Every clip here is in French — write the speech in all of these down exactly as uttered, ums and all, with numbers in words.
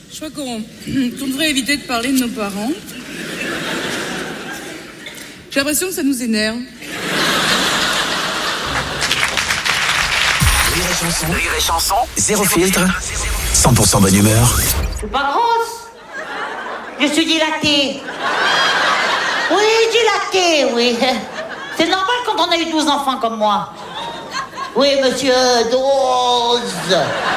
Je crois qu'on qu'on devrait éviter de parler de nos parents. J'ai l'impression que ça nous énerve. Rire et chanson. Rire et chanson. Zéro filtre. cent pour cent bonne humeur. Je suis pas grosse. Je suis dilatée. Oui, dilatée, oui. C'est normal quand on a eu douze enfants comme moi. Oui, monsieur, douze.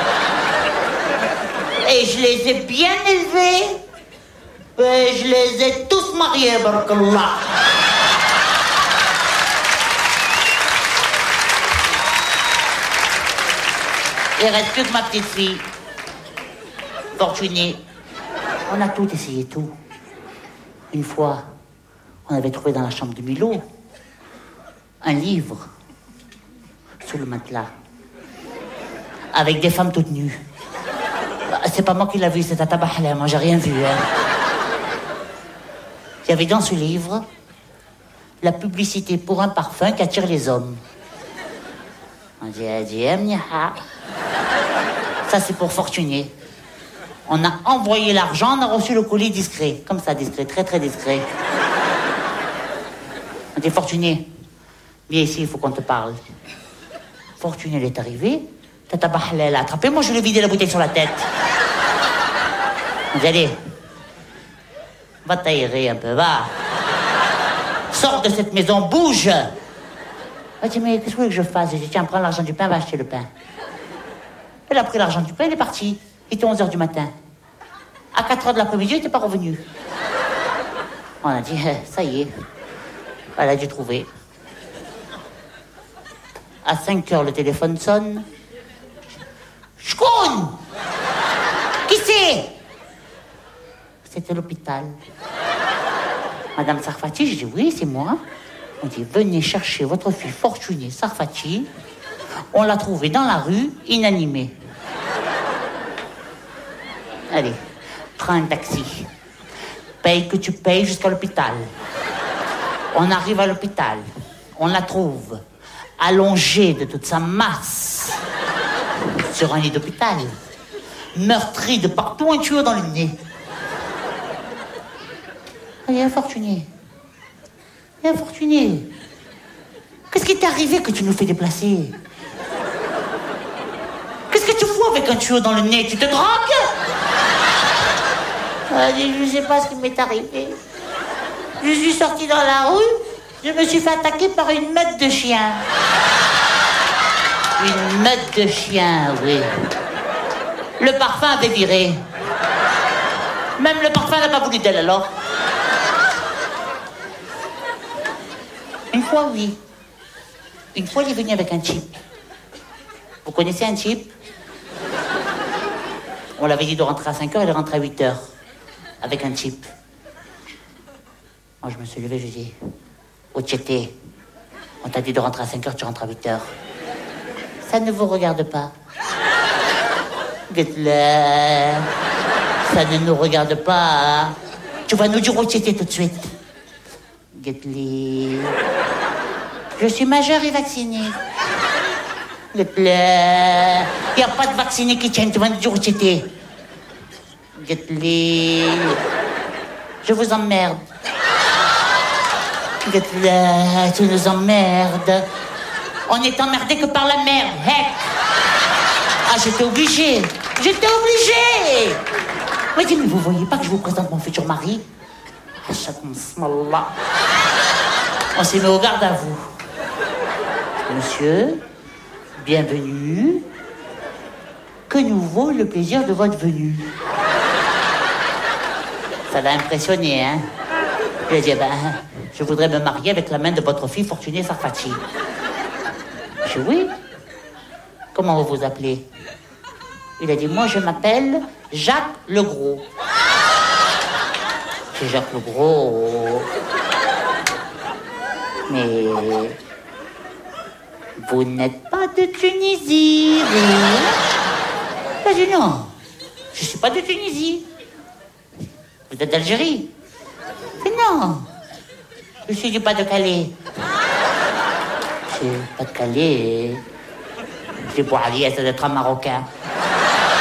Et je les ai bien élevés. Et je les ai tous mariés, barakallah. Il reste plus que ma petite fille. Fortunée. On a tout essayé, tout. Une fois, on avait trouvé dans la chambre de Milo un livre sous le matelas avec des femmes toutes nues. C'est pas moi qui l'ai vu, c'est Tata Bahala, moi j'ai rien vu. Hein. Il y avait dans ce livre la publicité pour un parfum qui attire les hommes. On dit, ça c'est pour Fortuné. On a envoyé l'argent, on a reçu le colis discret. Comme ça, discret, très très discret. On dit, Fortuné, viens ici, il faut qu'on te parle. Fortuné, elle est arrivée. Tata Bahala, elle a attrapé. Moi, je lui ai vidé la bouteille sur la tête. On dit, allez, va t'aérer un peu, va. Sors de cette maison, bouge. Elle dit, mais qu'est-ce que vous voulez que je fasse? J'ai dit, tiens, prends l'argent du pain, va acheter le pain. Elle a pris l'argent du pain, elle est partie. Il était onze heures du matin. À quatre heures de l'après-midi, elle n'était pas revenue. On a dit, ça y est, elle a dû trouver. À cinq heures, le téléphone sonne. Shkoun! Qui c'est? C'était l'hôpital. Madame Sarfati, je dis, oui, c'est moi. On dit, venez chercher votre fille Fortunée Sarfati. On l'a trouvée dans la rue, inanimée. Allez, prends un taxi. Paye que tu payes jusqu'à l'hôpital. On arrive à l'hôpital. On la trouve allongée de toute sa masse sur un lit d'hôpital. Meurtrie de partout, un tuyau dans le nez. Allez, infortuné. Infortuné. Qu'est-ce qui t'est arrivé que tu nous fais déplacer? Qu'est-ce que tu fous avec un tuyau dans le nez? Tu te drogues? Allez, je sais pas ce qui m'est arrivé. Je suis sortie dans la rue, je me suis fait attaquer par une meute de chiens. Une meute de chiens, oui. Le parfum avait viré. Même le parfum n'a pas voulu d'elle, alors. Une fois, oui. Une fois, il est venu avec un chip. Vous connaissez un chip? On l'avait dit de rentrer à cinq heures, elle est rentrée à huit heures. Avec un chip. Moi, je me suis levé, je dis, oh, Tchété, on t'a dit de rentrer à cinq heures, tu rentres à huit heures. Ça ne vous regarde pas. Get-le. Ça ne nous regarde pas. Tu vas nous dire oh, Tchété tout de suite. Get-le. Je suis majeure et vaccinée. Get-le. Il n'y a pas de vacciné qui tienne, tu vas nous dire oh, Tchété. Get-le. Je vous emmerde. Get-le. Tu nous emmerdes. On est emmerdé que par la merde. Heck. Ah, j'étais obligée. J'étais obligée. Mais dis, mais vous voyez pas que je vous présente mon futur mari? On s'est mis au garde à vous. Monsieur, bienvenue. Que nous vaut le plaisir de votre venue? Ça l'a impressionné, hein? Je lui ai dit, ben, je voudrais me marier avec la main de votre fille Fortunée Sarfati. Je dis, oui. Comment vous vous appelez? Il a dit, moi je m'appelle Jacques Legros. C'est Jacques Legros. Mais vous n'êtes pas de Tunisie, vous? Il a dit, non, je ne suis pas de Tunisie. Vous êtes d'Algérie? Mais non, je suis du Pas-de-Calais. C'est Pas-de-Calais. C'est pour Ali, ça doit être un Marocain.